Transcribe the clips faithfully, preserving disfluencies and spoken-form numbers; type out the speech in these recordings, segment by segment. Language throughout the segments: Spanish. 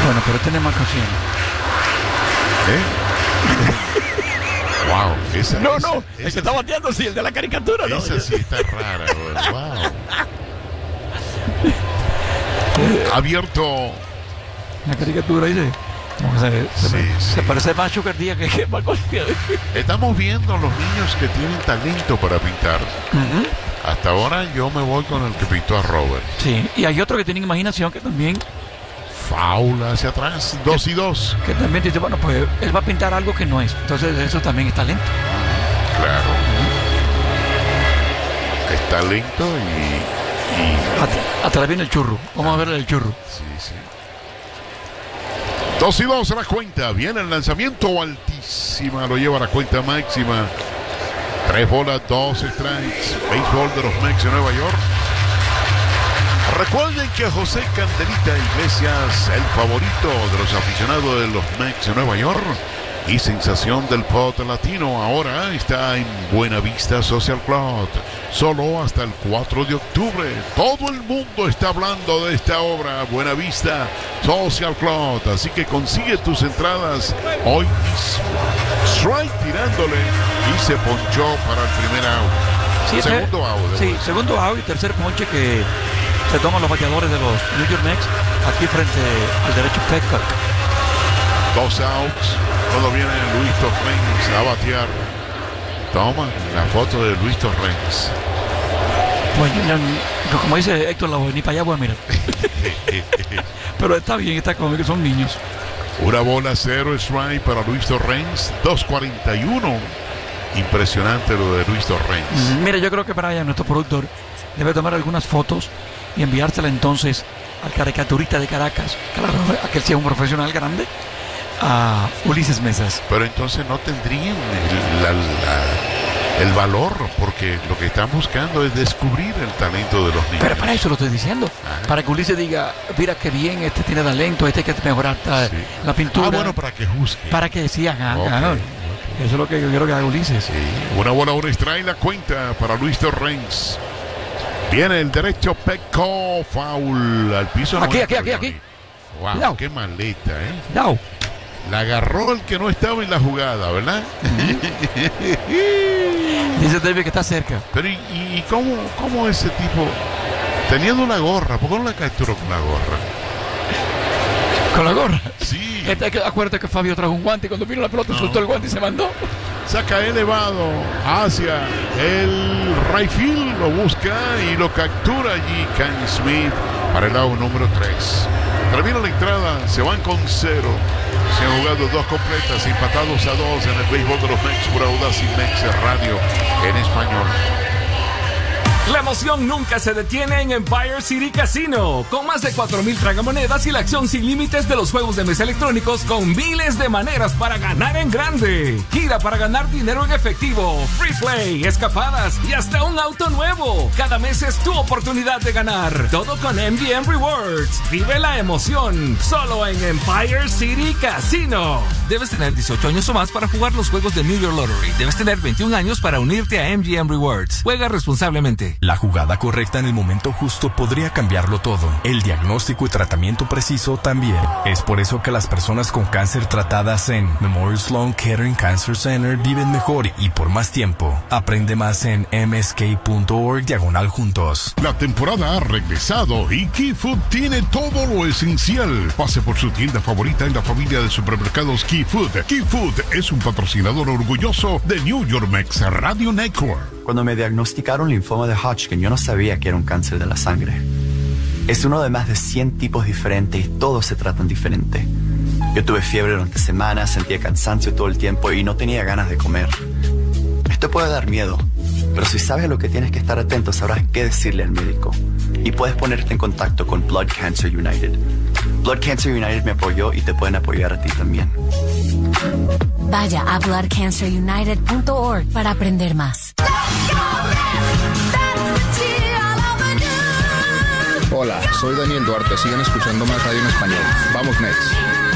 Bueno, pero tiene más canciones. ¿Eh? Wow. Esa, no, esa, no, esa, el que esa está bateando, sí, el de la caricatura, ¿no? Esa sí está rara, güey. Wow. Abierto. La caricatura dice. Como se, se, Sí, se sí. parece más Sugar Díaz que, que Marco Díaz. Estamos viendo a los niños que tienen talento para pintar. Uh-huh. Hasta ahora yo me voy con el que pintó a Robert. Sí, y hay otro que tiene imaginación que también. Foul hacia atrás, dos y dos. Que también dice, bueno, pues él va a pintar algo que no es. Entonces eso también es talento. Claro. Es talento y... y At- atrás viene el churro. Vamos a ver el churro. sí, sí. Dos y dos a la cuenta. Viene el lanzamiento altísima. Lo lleva a la cuenta máxima. Tres bolas, dos strikes. Béisbol de los Mets de Nueva York. Recuerden que José Candelita Iglesias, el favorito de los aficionados de los Mets de Nueva York y sensación del pop latino, ahora está en Buena Vista Social Club. Solo hasta el cuatro de octubre. Todo el mundo está hablando de esta obra, Buena Vista Social Club. Así que consigue tus entradas hoy mismo. Strike tirándole y se ponchó para el primer out. Sí, segundo te- out. Sí, segundo out y tercer ponche que se toman los bateadores de los New York Mets aquí frente al derecho Petcock. Dos outs. Cuando viene Luis Torrens a batear. Toma la foto de Luis Torrens. Pues ya, ya, como dice Héctor Lavoe, ni para allá voy a mirar. Pero está bien, está conmigo, son niños. Una bola, cero strike para Luis Torrens. dos cuarenta y uno. Impresionante lo de Luis Torrens. Mm, Mira, yo creo que Brian, nuestro productor, debe tomar algunas fotos y enviársela entonces al caricaturista de Caracas. Claro, aquel sí es un profesional grande. A Ulises Mesas. Pero entonces no tendrían el, la- la- el valor, porque lo que están buscando es descubrir el talento de los niños. Pero para eso lo estoy diciendo. Ah. Para que Ulises diga, mira qué bien, este tiene talento, este hay que mejorar ta- Sí. la pintura. Ah, bueno, para que juzgue. Para que sí haga. Ok, haga. ok. Eso es lo que yo quiero que haga Ulises. Sí, una bola, un strike, la cuenta para Luis Torrens. Viene el derecho, Petco, foul al piso. Aquí, nuestro, aquí, aquí, Johnny. aquí. Wow, Cuidado. qué maleta, ¿eh? No. La agarró el que no estaba en la jugada, ¿verdad? Dice David que está cerca. Pero ¿y, y cómo, cómo ese tipo, teniendo una gorra, por qué no la capturó con la gorra? Con la gorra. Sí, Este, que- acuérdate que Fabio trajo un guante y cuando vino la pelota No. soltó el guante y se mandó. saca elevado hacia el right field, lo busca y lo captura allí Ken Smith para el lado número tres. Termina la entrada, se van con cero. Se han jugado dos completas, empatados a dos en el béisbol de los Mets por Audaz y Mets Radio en español. La emoción nunca se detiene en Empire City Casino. Con más de cuatro mil tragamonedas y la acción sin límites de los juegos de mesa electrónicos con miles de maneras para ganar en grande. Gira para ganar dinero en efectivo, free play, escapadas y hasta un auto nuevo. Cada mes es tu oportunidad de ganar. Todo con M G M Rewards. Vive la emoción solo en Empire City Casino. Debes tener dieciocho años o más para jugar los juegos de New York Lottery. Debes tener veintiún años para unirte a M G M Rewards. Juega responsablemente. La jugada correcta en el momento justo podría cambiarlo todo. El diagnóstico y tratamiento preciso también. Es por eso que las personas con cáncer tratadas en Memorial Sloan Kettering Cancer Center viven mejor y por más tiempo. Aprende más en m s k punto org diagonal juntos. La temporada ha regresado y Key Food tiene todo lo esencial. Pase por su tienda favorita en la familia de supermercados Key Food. Key Food es un patrocinador orgulloso de New York Mets Radio Network. Cuando me diagnosticaron linfoma de Hodgkin, yo no sabía que era un cáncer de la sangre. Es uno de más de cien tipos diferentes y todos se tratan diferente. Yo tuve fiebre durante semanas, sentía cansancio todo el tiempo y no tenía ganas de comer. Esto puede dar miedo, pero si sabes lo que tienes que estar atento, sabrás qué decirle al médico. Y puedes ponerte en contacto con Blood Cancer United. Blood Cancer United me apoyó y te pueden apoyar a ti también. Vaya a blood cancer united punto org para aprender más. Hola, soy Daniel Duarte. Sigan escuchando más radio en español. Vamos, Mets.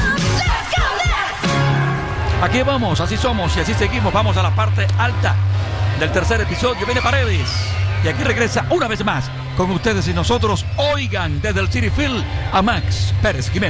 Aquí vamos, así somos y así seguimos. Vamos a la parte alta del tercer episodio. Viene Paredes y aquí regresa una vez más con ustedes y nosotros. Oigan desde el City Field a Max Pérez Jiménez.